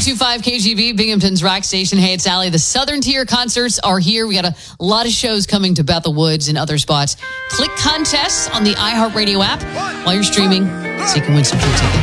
92.5 KGB, Binghamton's rock station. Hey, it's Allie. The Southern Tier concerts are here. We got a lot of shows coming to Bethel Woods and other spots. Click contests on the iHeartRadio app while you're streaming so you can win some free tickets.